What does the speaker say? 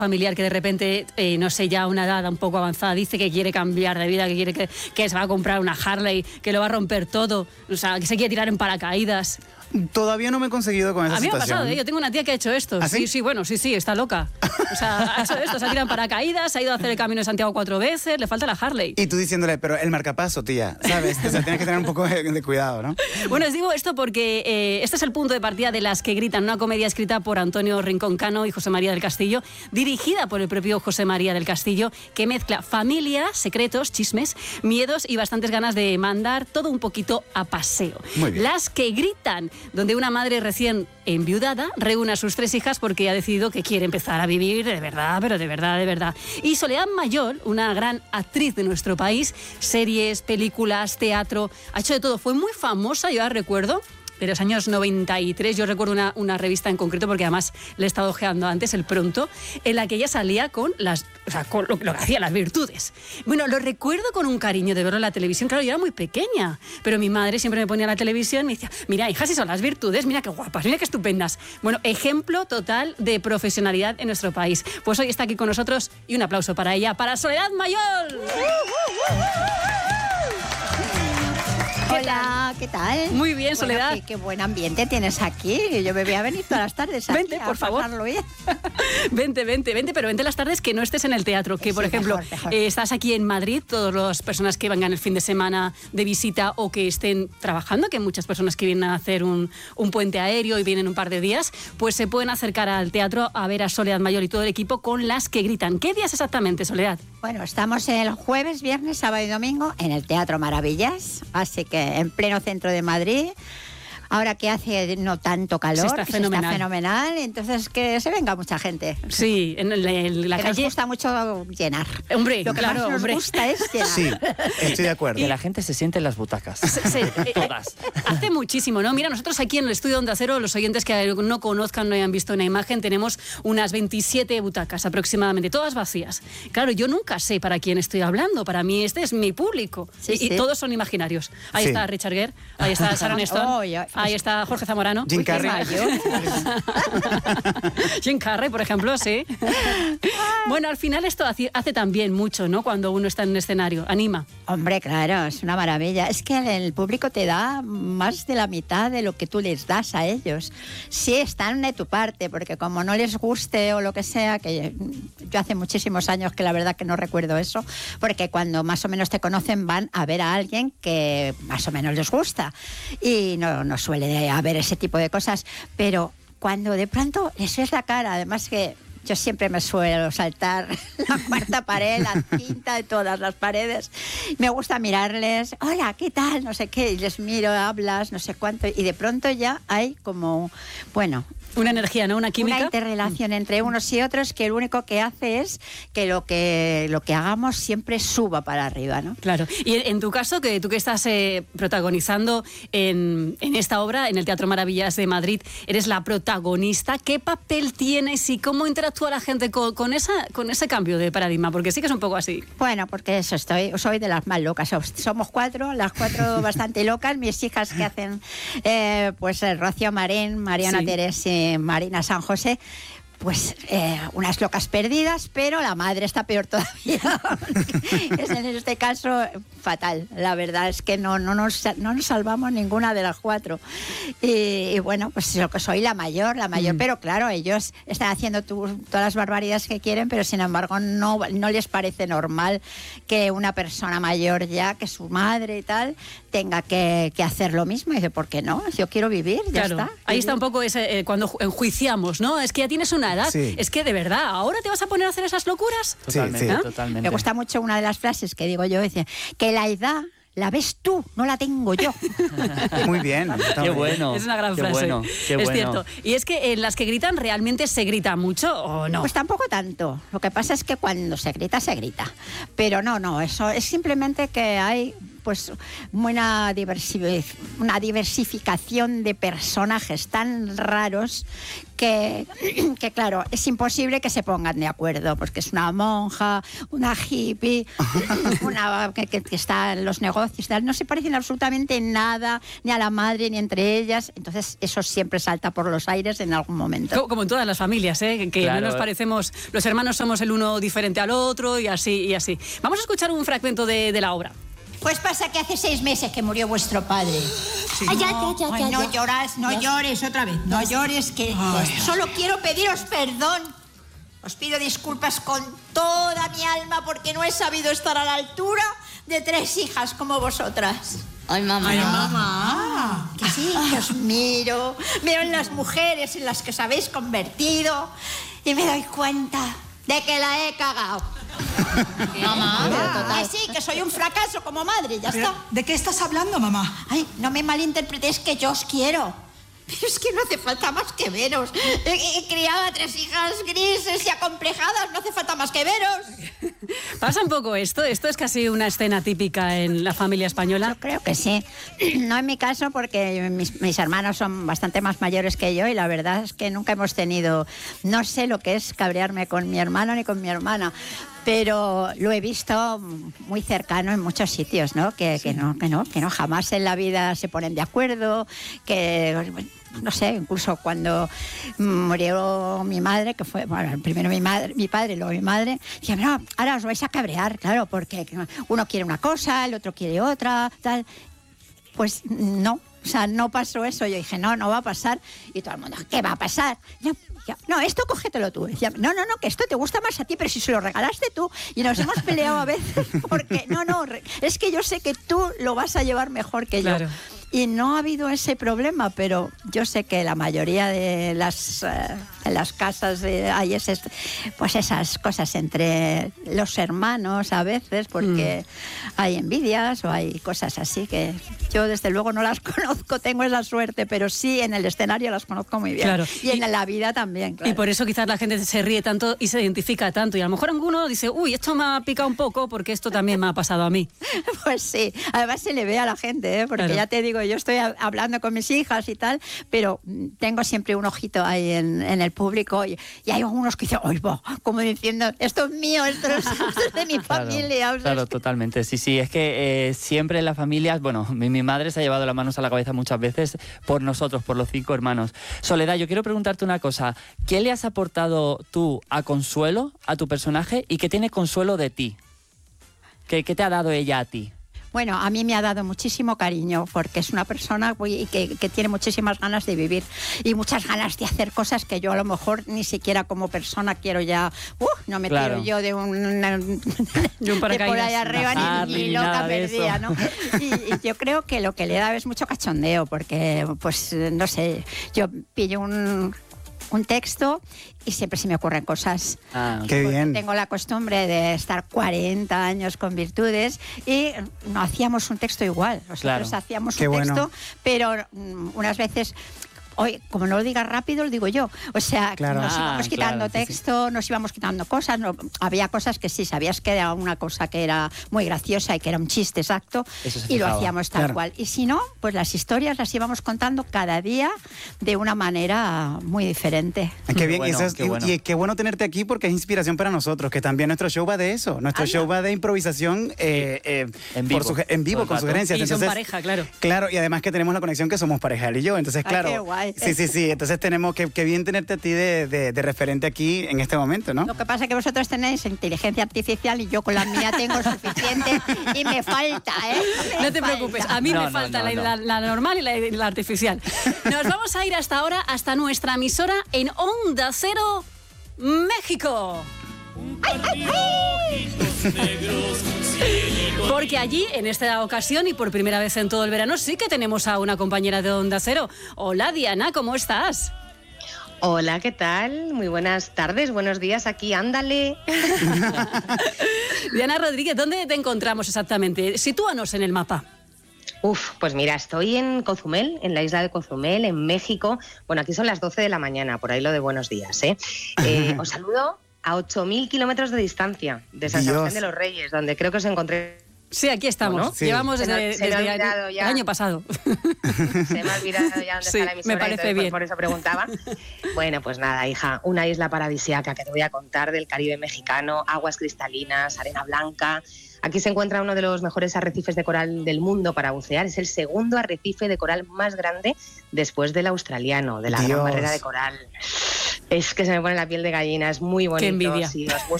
familiar que de repente, no sé, ya a una edad un poco avanzada, dice que quiere cambiar de vida, que se va a comprar una Harley, que lo va a romper todo, o sea, que se quiere tirar en paracaídas. Todavía no me he conseguido con esa situación. A mí me ha pasado, yo tengo una tía que ha hecho esto. ¿Ah, sí? Sí, está loca. O sea, ha hecho esto, se ha tirado en paracaídas, ha ido a hacer el Camino de Santiago 4 veces, le falta la Harley. Y tú diciéndole, pero el marcapaso, tía, ¿sabes? O sea, tienes que tener un poco de cuidado, ¿no? Bueno, os digo esto porque este es el punto de partida de Las que gritan, una comedia escrita por Antonio Rincón Cano y José María del Castillo, dirigida por el propio José María del Castillo, que mezcla familia, secretos, chismes, miedos y bastantes ganas de mandar todo un poquito a paseo. Muy bien. Las que gritan, donde una madre recién enviudada reúne a sus 3 hijas porque ha decidido que quiere empezar a vivir de verdad, pero de verdad, de verdad. Y Soledad Mayol, una gran actriz de nuestro país, series, películas, teatro, ha hecho de todo. Fue muy famosa, yo la recuerdo, de los años 93, yo recuerdo una revista en concreto, porque además le he estado ojeando antes, El Pronto, en la que ella salía con con lo que hacía, las virtudes. Bueno, lo recuerdo con un cariño de verlo en la televisión. Claro, yo era muy pequeña, pero mi madre siempre me ponía la televisión y me decía, mira, hija, si son las virtudes, mira qué guapas, mira qué estupendas. Bueno, ejemplo total de profesionalidad en nuestro país. Pues hoy está aquí con nosotros y un aplauso para ella, para Soledad Mayol. Hola, ¿qué tal? Muy bien, Soledad. Bueno, qué buen ambiente tienes aquí. Yo me voy a venir todas las tardes aquí. Vente, por favor. Bien. Vente, pero vente las tardes que no estés en el teatro, que Sí, por ejemplo, mejor. Estás aquí en Madrid, todas las personas que vengan el fin de semana de visita o que estén trabajando, que hay muchas personas que vienen a hacer un puente aéreo y vienen un par de días, pues se pueden acercar al teatro a ver a Soledad Mayol y todo el equipo con Las que gritan. ¿Qué días exactamente, Soledad? Bueno, estamos el jueves, viernes, sábado y domingo en el Teatro Maravillas, así que en pleno centro de Madrid. Ahora que hace no tanto calor, Está fenomenal. Entonces que se venga mucha gente. Sí, en la que calle. nos gusta mucho llenar. Hombre, Lo que claro, más nos hombre. gusta es llenar. Sí, estoy de acuerdo. Que la gente se siente en las butacas. Todas. Hace muchísimo, ¿no? Mira, nosotros aquí en el estudio Onda Cero, los oyentes que no conozcan, no hayan visto una imagen, tenemos unas 27 butacas aproximadamente, todas vacías. Claro, yo nunca sé para quién estoy hablando, para mí este es mi público. Sí, y sí. todos son imaginarios. Ahí Sí. está Richard Gere, ahí está Sharon Stone, Oh, ya. ahí está Jorge Zamorano. Jim Uy, qué Carrey. mayor. Jim Carrey, por ejemplo, sí. Bueno, al final esto hace también mucho, ¿no? Cuando uno está en un escenario, anima. Hombre, claro, es una maravilla. Es que el público te da más de la mitad de lo que tú les das a ellos. Sí, están de tu parte, porque como no les guste o lo que sea, que yo hace muchísimos años que la verdad que no recuerdo eso, porque cuando más o menos te conocen van a ver a alguien que más o menos les gusta. Y no suele haber ese tipo de cosas, pero cuando de pronto les ves la cara, además que yo siempre me suelo saltar la cuarta pared, la quinta de todas las paredes. Me gusta mirarles, hola, ¿qué tal? No sé qué, y les miro, hablas, no sé cuánto, y de pronto ya hay como, bueno, Una energía, ¿no? Una química. una interrelación entre unos y otros que lo único que hace es que lo que hagamos siempre suba para arriba, ¿no? Claro. Y en tu caso, que tú que estás protagonizando en esta obra, en el Teatro Maravillas de Madrid, eres la protagonista. ¿Qué papel tienes y cómo interactúa la gente con ese cambio de paradigma? Porque sí que es un poco así. Bueno, porque eso, soy de las más locas. Somos 4, las 4 bastante locas. Mis hijas que hacen, Rocío Marín, Mariana Sí. Teresa y Marina San José, pues unas locas perdidas, pero la madre está peor todavía. Es en este caso fatal. La verdad es que no nos salvamos ninguna de las 4. Y bueno, pues yo que soy la mayor, pero claro, ellos están haciendo todas las barbaridades que quieren, pero sin embargo no les parece normal que una persona mayor ya, que su madre y tal, tenga que hacer lo mismo. Y dice, ¿por qué no? Yo quiero vivir, ya Claro. está. Ahí está un poco ese, cuando enjuiciamos, ¿no? Es que ya tienes una edad. Sí. Es que de verdad, ¿ahora te vas a poner a hacer esas locuras? Totalmente, Sí, sí. totalmente. Me gusta mucho una de las frases que digo yo, dice, que la edad la ves tú, no la tengo yo. Muy bien. está Qué muy bien. bueno. Es una gran qué frase. Bueno, qué es bueno. cierto. Y es que en Las que gritan, ¿realmente se grita mucho o no? Pues tampoco tanto. Lo que pasa es que cuando se grita, se grita. Pero no, eso es simplemente que hay pues una diversificación de personajes tan raros que claro, es imposible que se pongan de acuerdo, porque es una monja, una hippie, una que está en los negocios, tal, no se parecen absolutamente en nada, ni a la madre, ni entre ellas. Entonces eso siempre salta por los aires en algún momento. Como en todas las familias, que claro, no nos parecemos, los hermanos somos el uno diferente al otro y así. Vamos a escuchar un fragmento de la obra. Pues pasa que hace 6 meses que murió vuestro padre. Sí. Ay, no lloras, no llores otra vez. No llores, que solo quiero pediros perdón. Os pido disculpas con toda mi alma porque no he sabido estar a la altura de 3 hijas como vosotras. Ay, mamá. Ay, mamá. Que sí, que os miro. Veo en las mujeres en las que os habéis convertido y me doy cuenta de que la he cagado. Mamá, sí, que soy un fracaso como madre, ya está. ¿De qué estás hablando, mamá? Ay, no me malinterpretéis, que yo os quiero. Pero es que no hace falta más que veros. He criado a 3 hijas grises y acomplejadas, no hace falta más que veros. ¿Pasa un poco esto? ¿Esto es casi una escena típica en la familia española? Yo creo que sí. No en mi caso, porque mis hermanos son bastante más mayores que yo y la verdad es que nunca hemos tenido... No sé lo que es cabrearme con mi hermano ni con mi hermana, pero lo he visto muy cercano en muchos sitios, ¿no? Que no, jamás en la vida se ponen de acuerdo, que... No sé, incluso cuando murió mi madre, que fue, bueno, primero mi padre, luego mi madre, dije, no, ahora os vais a cabrear, claro, porque uno quiere una cosa, el otro quiere otra, tal. Pues no, o sea, no pasó eso. Yo dije, no va a pasar. Y todo el mundo, ¿qué va a pasar? No, esto cógetelo tú. Decía, no, que esto te gusta más a ti, pero si se lo regalaste tú. Y nos hemos peleado a veces porque, es que yo sé que tú lo vas a llevar mejor que yo. Claro. Y no ha habido ese problema, pero yo sé que la mayoría de las casas hay pues esas cosas entre los hermanos a veces, porque hay envidias o hay cosas así que yo desde luego no las conozco, tengo esa suerte, pero sí en el escenario las conozco muy bien. Claro. Y en la vida también, claro. Y por eso quizás la gente se ríe tanto y se identifica tanto. Y a lo mejor alguno dice, uy, esto me ha picado un poco porque esto también me ha pasado a mí. Pues sí, además se le ve a la gente, porque claro, ya te digo, yo estoy hablando con mis hijas y tal, pero tengo siempre un ojito ahí en el público y hay algunos que dicen, ¡ay, como diciendo, esto es mío, esto es de mi familia! Claro, totalmente. Sí, es que siempre en las familias, bueno, mi madre se ha llevado las manos a la cabeza muchas veces por nosotros, por los 5 hermanos. Soledad, yo quiero preguntarte una cosa. ¿Qué le has aportado tú a Consuelo, a tu personaje, y qué tiene Consuelo de ti? ¿Qué te ha dado ella a ti? Bueno, a mí me ha dado muchísimo cariño porque es una persona que tiene muchísimas ganas de vivir y muchas ganas de hacer cosas que yo a lo mejor ni siquiera como persona quiero ya... no me tiro yo de de por ahí arriba ni loca perdida, ¿no? Y yo creo que lo que le da es mucho cachondeo porque, pues, no sé, yo pillo un texto y siempre se me ocurren cosas. Qué bien. Tengo la costumbre de estar 40 años con Virtudes y no hacíamos un texto igual. Nosotros hacíamos un texto, pero unas veces... Hoy, como no lo digas rápido, lo digo yo. O sea, nos íbamos quitando texto, nos íbamos quitando cosas. Había cosas que sí, sabías que era una cosa que era muy graciosa y que era un chiste exacto y lo hacíamos tal cual. Y si no, pues las historias las íbamos contando cada día de una manera muy diferente. Qué bien, y qué bueno tenerte aquí porque es inspiración para nosotros, que también nuestro show va de eso. Nuestro show va de improvisación en vivo con sugerencias. Y son pareja, claro. Claro, y además que tenemos la conexión que somos pareja, él y yo. Entonces, claro. Qué guay. Sí. Entonces tenemos que bien tenerte a ti de referente aquí en este momento, ¿no? Lo que pasa es que vosotros tenéis inteligencia artificial y yo con la mía tengo suficiente y me falta, ¿eh? No te preocupes, a mí me falta la normal y la artificial. Nos vamos a ir hasta ahora, hasta nuestra emisora en Onda Cero, México. Porque allí, en esta ocasión y por primera vez en todo el verano, sí que tenemos a una compañera de Onda Cero. Hola, Diana, ¿cómo estás? Hola, ¿qué tal? Muy buenas tardes, buenos días, aquí, ándale. Diana Rodríguez, ¿dónde te encontramos exactamente? Sitúanos en el mapa. Pues mira, estoy en Cozumel, en la isla de Cozumel, en México. Bueno, aquí son las 12 de la mañana, por ahí lo de buenos días, ¿eh? Os saludo a 8.000 kilómetros de distancia de San Sebastián de los Reyes, donde creo que os encontré Sí, aquí estamos. ¿No? Sí. Llevamos Se me ha desde olvidado el ya. año pasado. Se me ha olvidado ya dónde Sí, está la emisora, me parece entonces, bien. por eso preguntaba. Bueno, pues nada, hija, una isla paradisíaca que te voy a contar del Caribe mexicano, aguas cristalinas, arena blanca. Aquí se encuentra uno de los mejores arrecifes de coral del mundo para bucear. Es el segundo arrecife de coral más grande después del australiano, de la Gran Dios. Barrera de Coral. Es que se me pone la piel de gallina, es muy bonito. Qué envidia. Si os